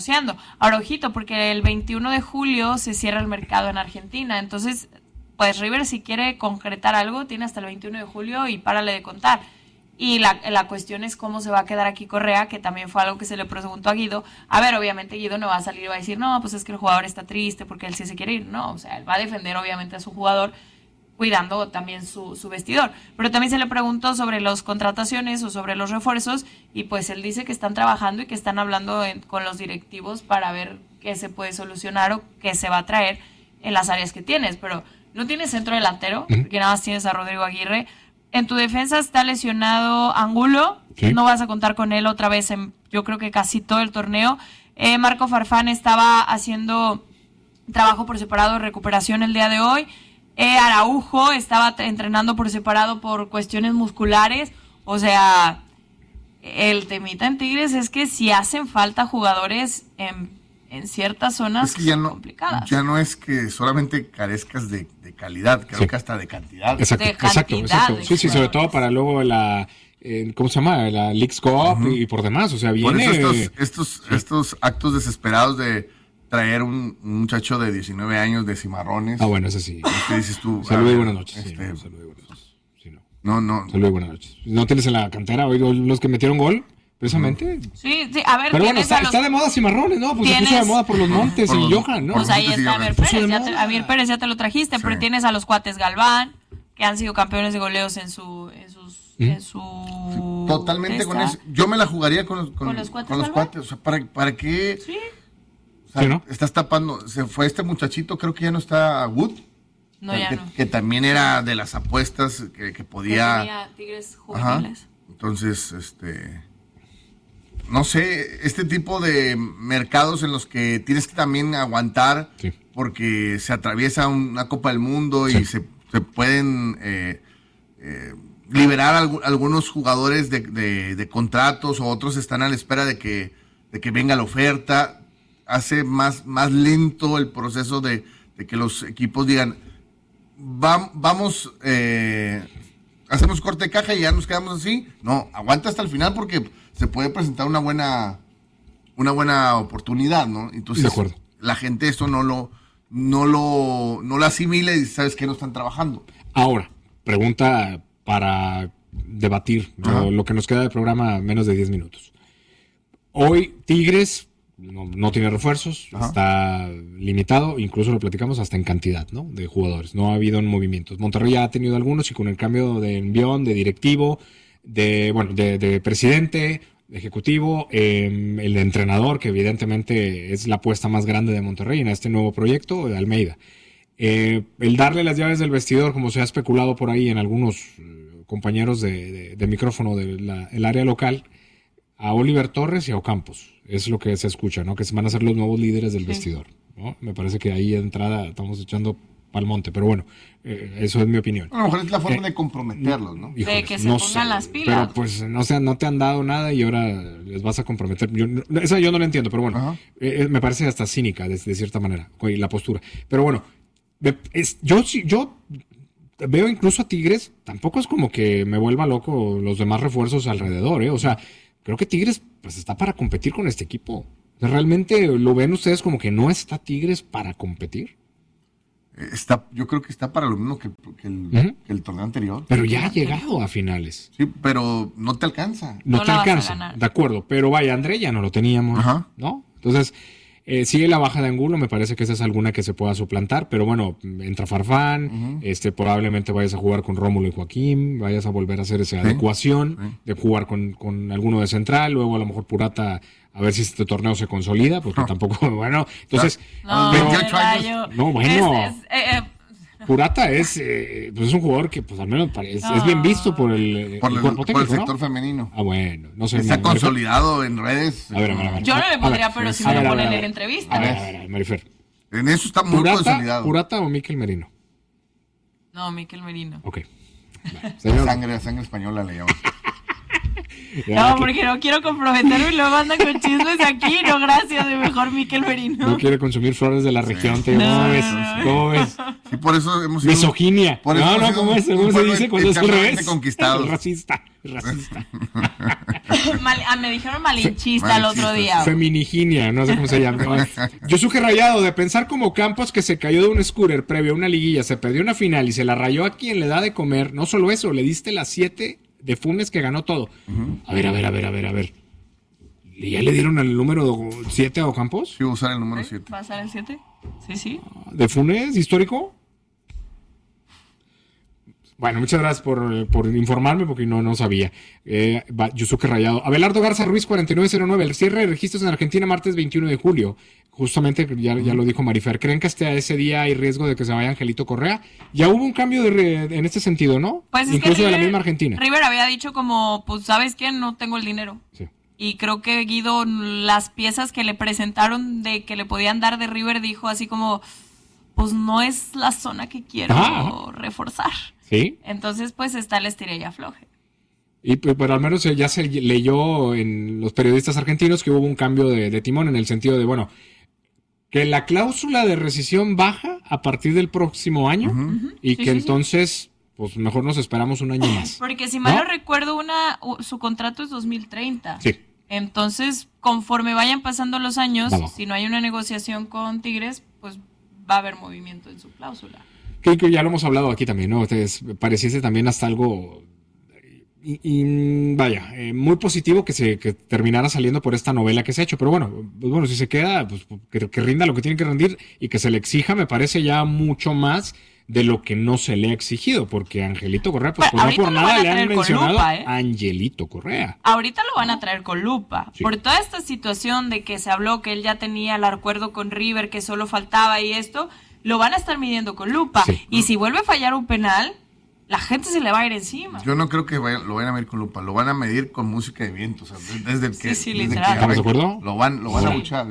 negociando. Ahora, ojito, porque el 21 de julio se cierra el mercado en Argentina, entonces, pues River si quiere concretar algo, tiene hasta el 21 de julio y párale de contar. Y la cuestión es cómo se va a quedar aquí Correa, que también fue algo que se le preguntó a Guido. A ver, obviamente Guido no va a salir y va a decir, no, pues es que el jugador está triste porque él sí se quiere ir. No, o sea, él va a defender obviamente a su jugador, cuidando también su vestidor. Pero también se le preguntó sobre las contrataciones o sobre los refuerzos, y pues él dice que están trabajando y que están hablando con los directivos para ver qué se puede solucionar o qué se va a traer en las áreas que tienes. Pero no tienes centro delantero, porque nada más tienes a Rodrigo Aguirre. En tu defensa está lesionado Angulo, ¿sí? No vas a contar con él otra vez yo creo que casi todo el torneo. Marco Farfán estaba haciendo trabajo por separado de recuperación el día de hoy. Araujo estaba entrenando por separado por cuestiones musculares. O sea, el temita en Tigres es que si hacen falta jugadores en ciertas zonas es que ya complicadas. Ya no es que solamente carezcas de calidad, creo que hasta de cantidad. Exacto. Sí, sobre todo para luego ¿cómo se llama? La Leagues Cup y por demás, o sea, viene... Por eso estos actos desesperados de traer un muchacho de 19 años de Cimarrones. Ah, bueno, eso sí. ¿Qué dices tú? Saludos y buenas noches. Saludos y buenas noches. No. Saludos y buenas noches. ¿No tienes en la cantera hoy los que metieron gol? Precisamente. Sí, a ver. Pero bueno, está de moda Cimarrones, ¿no? Pues se puso de moda por los Montes y Johan, ¿no? Pues ahí está Amir Pérez, ya te lo trajiste, sí. Pero tienes a los cuates Galván, que han sido campeones de goleos en su totalmente con eso. Yo me la jugaría con los cuates. O sea, ¿para qué? Sí. O sea, ¿no? Estás tapando. Se fue este muchachito, creo que ya no está Wood. No, ya no. Que también era de las apuestas que podía. Que tenía Tigres juveniles. Entonces, no sé, este tipo de mercados en los que tienes que también aguantar, sí, porque se atraviesa una Copa del Mundo, sí, y se pueden liberar algunos jugadores de contratos, o otros están a la espera de que venga la oferta. Hace más lento el proceso de que los equipos digan, vamos, hacemos corte de caja y ya nos quedamos así. No, aguanta hasta el final porque se puede presentar una buena oportunidad, ¿no? Entonces, de acuerdo, la gente esto no lo asimila y sabes que no están trabajando. Ahora, pregunta para debatir lo que nos queda del programa, menos de 10 minutos. Hoy Tigres no tiene refuerzos, está limitado, incluso lo platicamos hasta en cantidad, ¿no?, de jugadores. No ha habido movimientos. Monterrey ya ha tenido algunos, y con el cambio de envión, de directivo, de presidente, de ejecutivo, el de entrenador, que evidentemente es la apuesta más grande de Monterrey en este nuevo proyecto, de Almeida. El darle las llaves del vestidor, como se ha especulado por ahí en algunos compañeros de micrófono del área local, a Oliver Torres y a Ocampos. Es lo que se escucha, ¿no? Que van a ser los nuevos líderes del vestidor, ¿no? Me parece que ahí de entrada estamos echando pa'l monte, pero bueno, eso es mi opinión. A lo mejor es la forma de comprometerlos, ¿no? Híjoles, de que se pongan las pilas. Pero pues, no te han dado nada y ahora les vas a comprometer. Esa yo no la entiendo, pero bueno, me parece hasta cínica de cierta manera, la postura. Pero bueno, yo veo incluso a Tigres, tampoco es como que me vuelva loco los demás refuerzos alrededor, o sea, creo que Tigres pues está para competir con este equipo. ¿Realmente lo ven ustedes como que no está Tigres para competir? Yo creo que está para lo mismo que el torneo anterior. Pero ya ha llegado a finales. Sí, pero no te alcanza. No te alcanza, de acuerdo. Pero vaya, André ya no lo teníamos, ¿no? Entonces, sigue la baja de Angulo, me parece que esa es alguna que se pueda suplantar, pero bueno, entra Farfán, probablemente vayas a jugar con Rómulo y Joaquín, vayas a volver a hacer esa adecuación de jugar con alguno de central, luego a lo mejor Purata, a ver si este torneo se consolida, porque tampoco, bueno, entonces... No, 28 años. No, bueno... Purata es un jugador que pues al menos es bien visto por el cuerpo técnico, por el sector femenino. Ah, bueno, no sé. Está consolidado en redes. A ver. Yo no le pondría, pero si me lo ponen en la entrevista. A ver, Marifer. En eso está muy consolidado. ¿Purata o Mikel Merino? No, Mikel Merino. Ok. Vale. Sangre española le llaman. No, porque no quiero comprometerme y luego andan con chismes aquí. No, gracias, de mejor Miquel Merino. No quiere consumir flores de la región. Te digo, ¿cómo ves? Sí, por eso hemos sido... Misoginia. ¿Cómo se dice cuando es al revés? Conquistados. Racista. Me dijeron malinchista el otro día. Feminiginia, no sé cómo se llama. Yosuke Rayado, de pensar como Campos que se cayó de un scooter previo a una liguilla, se perdió una final y se la rayó a quien le da de comer. No solo eso, le diste las 7 de Funes que ganó todo. A ver. ¿Ya le dieron el número 7 a Ocampos? Sí, voy a usar el número 7. ¿Va a usar el 7? Sí. ¿De Funes histórico? Bueno, muchas gracias por informarme porque no sabía. Yusuke Rayado. Abelardo Garza Ruiz, 4909. El cierre de registros en Argentina, martes 21 de julio. Justamente, ya lo dijo Marifer. ¿Creen que hasta ese día hay riesgo de que se vaya Angelito Correa? Ya hubo un cambio en este sentido, ¿no? Pues es incluso que de la misma Argentina. River había dicho como, pues, ¿sabes qué? No tengo el dinero. Sí. Y creo que Guido, las piezas que le presentaron de que le podían dar de River, dijo así como, pues no es la zona que quiero reforzar. Sí. Entonces, pues está el estira y afloje. Y pero al menos ya se leyó en los periodistas argentinos que hubo un cambio de timón en el sentido de, bueno, que la cláusula de rescisión baja a partir del próximo año y sí, que entonces, pues mejor nos esperamos un año más. Porque si mal no recuerdo, su contrato es 2030. Sí. Entonces, conforme vayan pasando los años, si no hay una negociación con Tigres, pues va a haber movimiento en su cláusula. Que ya lo hemos hablado aquí también, ¿no? Entonces, pareciese también hasta algo muy positivo que terminara saliendo por esta novela que se ha hecho. Pero bueno, si se queda, pues que rinda lo que tiene que rendir y que se le exija, me parece ya mucho más de lo que no se le ha exigido, porque Angelito Correa, pues no por nada le han mencionado a Angelito Correa. Ahorita lo van a traer con lupa, por toda esta situación de que se habló que él ya tenía el acuerdo con River, que solo faltaba y esto, lo van a estar midiendo con lupa. Sí. Y si vuelve a fallar un penal, la gente se le va a ir encima. Yo no creo que lo vayan a medir con lupa, lo van a medir con música de viento. O sea, desde que literal. ¿Estamos de acuerdo? Lo van a buchar.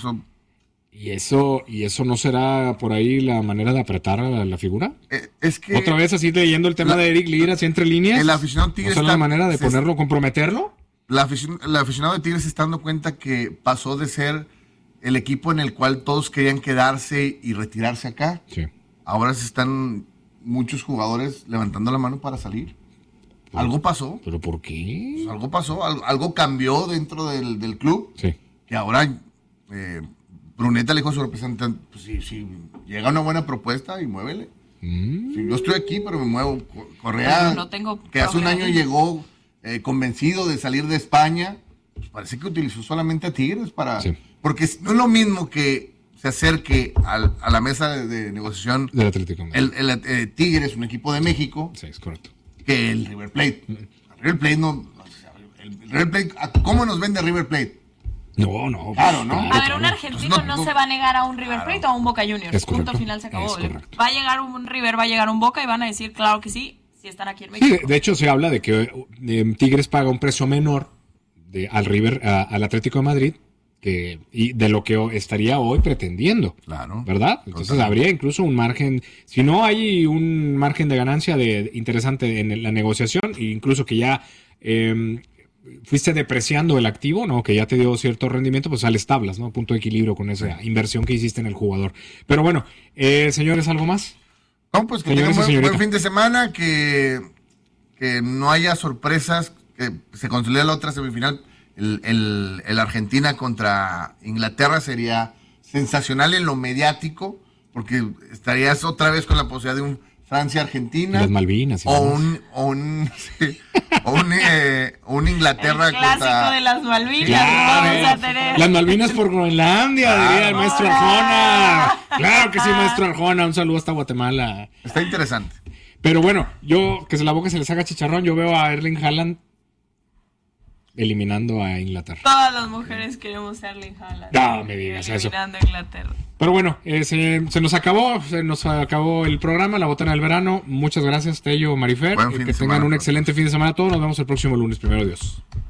¿Y eso no será por ahí la manera de apretar a la figura? Es que... Otra vez así leyendo el tema de Eric Lira, así entre líneas. El aficionado Tigres ¿no será la manera de comprometerlo? El aficionado de Tigres se está dando cuenta que pasó de ser el equipo en el cual todos querían quedarse y retirarse acá. Sí. Ahora se están muchos jugadores levantando la mano para salir. Algo pasó. ¿Pero por qué? Pues algo pasó, algo cambió dentro del club. Sí. Que ahora Bruneta le dijo a su representante, pues si llega una buena propuesta y muévele. Si yo estoy aquí, pero me muevo. Correa, no tengo que hace un año llegó convencido de salir de España, pues parece que utilizó solamente a Tigres para... Sí. Porque no es lo mismo que se acerque a la mesa de negociación del Atlético. El Tigres, un equipo de México. Sí, es correcto. Que el River Plate. El River Plate el River Plate, ¿cómo nos vende River Plate? No. Claro, ¿no? A ver, un argentino no se va a negar a un River Plate o a un Boca Juniors. Punto final, se acabó. Va a llegar un River, va a llegar un Boca y van a decir, claro que sí, si están aquí en México. Sí, de hecho se habla de que Tigres paga un precio menor al River, al Atlético de Madrid, y de lo que estaría hoy pretendiendo. Claro. ¿Verdad? Entonces habría incluso un margen, si no hay un margen de ganancia interesante en la negociación, e incluso que ya fuiste depreciando el activo, ¿no? Que ya te dio cierto rendimiento, pues sales tablas, ¿no? Punto de equilibrio con esa inversión que hiciste en el jugador. Pero bueno, señores, ¿algo más? No, pues que tengan buen fin de semana, que no haya sorpresas, que se consolide la otra semifinal. El Argentina contra Inglaterra sería sensacional en lo mediático, porque estarías otra vez con la posibilidad de un Francia-Argentina. Las Malvinas. O un Inglaterra el clásico contra... de las Malvinas. Claro, vamos a tener. Las Malvinas por Groenlandia, diría el maestro Arjona. Claro que sí, maestro Arjona. Un saludo hasta Guatemala. Está interesante. Pero bueno, que la boca se les haga chicharrón. Yo veo a Erling Haaland eliminando a Inglaterra. Todas las mujeres queremos ser Erling Haaland. No me digas eso. Eliminando a Inglaterra. Pero bueno, se nos acabó el programa, la botana del verano. Muchas gracias, Tello, Marifer. Buen fin de que tengan semana, un excelente fin de semana a todos. Nos vemos el próximo lunes, primero Dios.